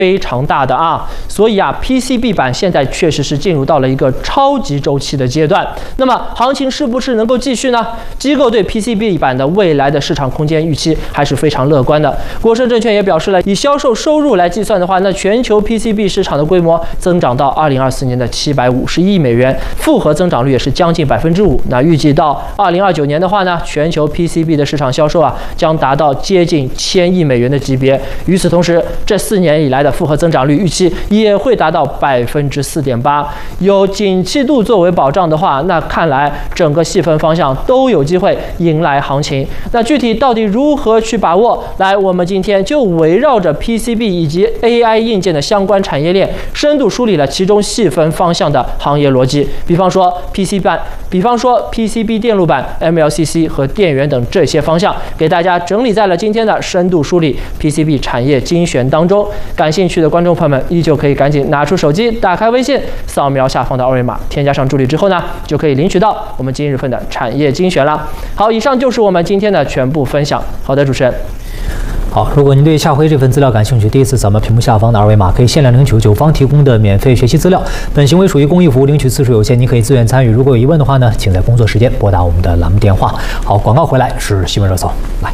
非常大的啊，所以啊 ，PCB 板现在确实是进入到了一个超级周期的阶段。那么行情是不是能够继续呢？机构对 PCB 板的未来的市场空间预期还是非常乐观的。国盛证券也表示了，以销售收入来计算的话，那全球 PCB 市场的规模增长到2024年的750亿美元，复合增长率也是将近5%。那预计到2029年的话呢，全球 PCB 的市场销售啊将达到接近1000亿美元的级别。与此同时，这4年以来的复合增长率预期也会达到4.8%。有景气度作为保障的话，那看来整个细分方向都有机会迎来行情。那具体到底如何去把握？来，我们今天就围绕着 PCB 以及 AI 硬件的相关产业链，深度梳理了其中细分方向的行业逻辑。比方说 PCB 电路板、MLCC 和电源等这些方向，给大家整理在了今天的深度梳理 PCB 产业精选当中。感兴趣的观众朋友们，依旧可以赶紧拿出手机，打开微信，扫描下方的二维码，添加上助理之后呢，就可以领取到我们今日份的产业精选了。好，以上就是我们今天的全部分享。好的，主持人。 好，如果您对下回这份资料感兴趣，第一次扫描屏幕下方的二维码，可以限量领取九方提供的免费学习资料。本行为属于公益服务，领取次数有限，您可以自愿参与。如果有疑问的话呢，请在工作时间拨打我们的栏目电话。好，广告回来是新闻热搜，来。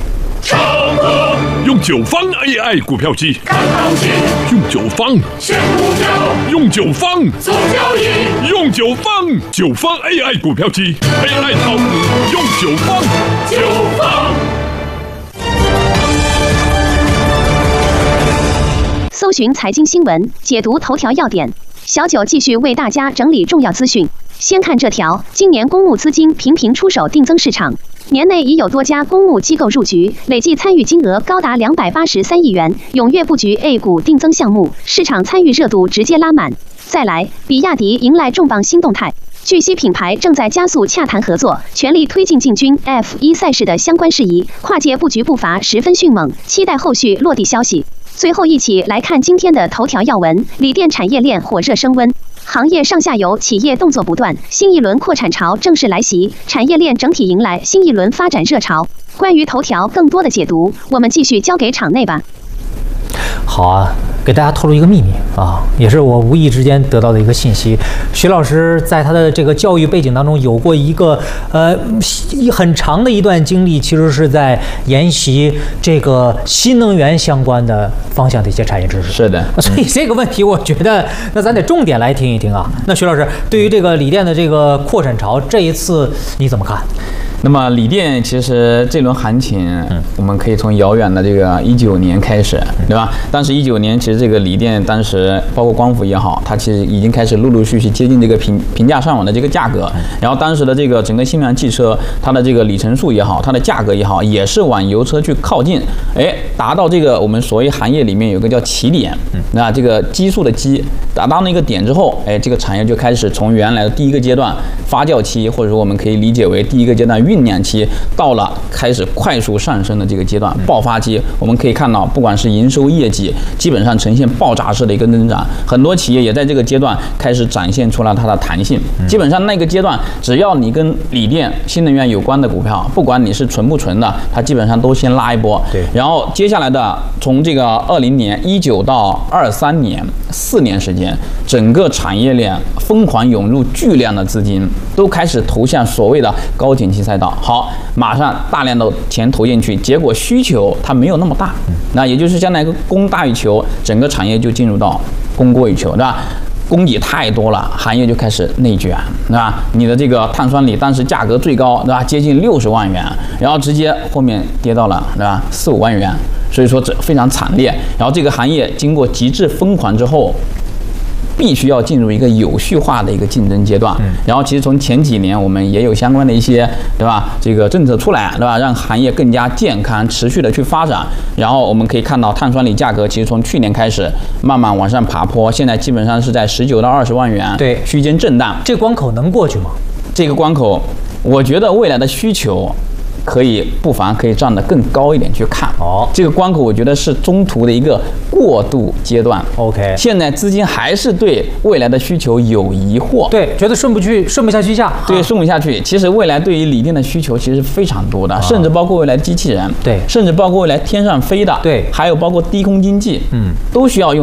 用9方 AI 股票机， 看行情， 用9方选股票， 用9方做交易， 用9方AI 股票机 ，AI 炒股用9方。 搜寻财经新闻，解读头条要点。小九继续为大家整理重要资讯。先看这条：今年公募资金频频出手定增市场，年内已有多家公募机构入局，累计参与金额高达283亿元，踊跃布局 A 股定增项目，市场参与热度直接拉满。再来，比亚迪迎来重磅新动态。据悉，品牌正在加速洽谈合作，全力推进进军 F1 赛事的相关事宜，跨界布局步伐十分迅猛，期待后续落地消息。最后一起来看今天的头条要闻：锂电产业链火热升温，行业上下游企业动作不断，新一轮扩产潮正式来袭，产业链整体迎来新一轮发展热潮。关于头条更多的解读，我们继续交给场内吧。 好啊，给大家透露一个秘密啊，也是我无意之间得到的一个信息。徐老师在他的这个教育背景当中有过一个很长的一段经历，其实是在研习这个新能源相关的方向的一些产业知识。 是的， 所以这个问题我觉得那咱得重点来听一听啊。那徐老师对于这个锂电的这个扩产潮，这一次你怎么看？ 那么锂电其实这轮行情，我们可以从遥远的这个19年开始，对吧？当时19年其实这个锂电当时包括光伏也好，它其实已经开始陆陆续续接近这个平价上网的这个价格。然后当时的这个整个新能源汽车，它的这个里程数也好，它的价格也好，也是往油车去靠近，达到这个我们所谓行业里面有个叫起点，那这个基数的基达到那个点之后，这个产业就开始从原来的第一个阶段发酵期，或者说我们可以理解为第一个阶段酝酿期，到了开始快速上升的这个阶段爆发期。我们可以看到，不管是营收业绩，基本上呈现爆炸式的一个增长，很多企业也在这个阶段开始展现出了它的弹性。基本上那个阶段，只要你跟锂电、新能源有关的股票，不管你是纯不纯的，它基本上都先拉一波。 对， 然后接下来的从这个20年19到23年4年时间，整个产业链疯狂涌入巨量的资金，都开始投向所谓的高景气赛道。好，马上大量的钱投进去，结果需求它没有那么大，那也就是相当于供大于求，整个产业就进入到供过于求，对吧？供给太多了，行业就开始内卷，对吧？你的这个碳酸锂当时价格最高，对吧？接近60万元，然后直接后面跌到了，对吧？4、5万元，所以说这非常惨烈。然后这个行业经过极致疯狂之后，必须要进入一个有序化的一个竞争阶段。然后其实从前几年我们也有相关的一些，对吧？这个政策出来，对吧？让行业更加健康、持续的去发展。然后我们可以看到碳酸锂价格其实从去年开始慢慢往上爬坡，现在基本上是在19到20万元对区间震荡。 这关口能过去吗？ 这个关口，我觉得未来的需求可以不妨可以站得更高一点去看。这个关口我觉得是中途的一个过渡阶段。 OK， 现在资金还是对未来的需求有疑惑， 对，觉得顺不下去下， 对，顺不下去。其实未来对于锂电的需求其实非常多的，甚至包括未来机器人， 对， 甚至包括未来天上飞的， 对， 还有包括低空经济，都需要用